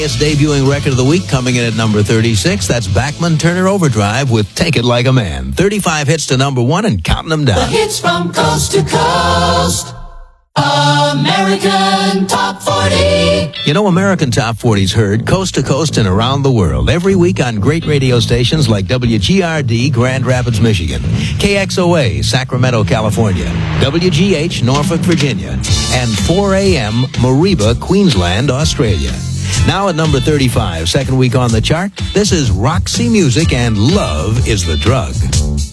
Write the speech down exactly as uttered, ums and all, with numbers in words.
highest debuting record of the week, coming in at number thirty-six. That's Bachman Turner Overdrive with Take It Like a Man. thirty-five hits to number one and counting them down. The hits from coast to coast. American Top forty. You know, American Top forty's heard coast to coast and around the world every week on great radio stations like W G R D, Grand Rapids, Michigan, K X O A, Sacramento, California, W G H, Norfolk, Virginia, and four A M, Mariba, Queensland, Australia. Now at number thirty-five, second week on the chart, this is Roxy Music and Love is the Drug.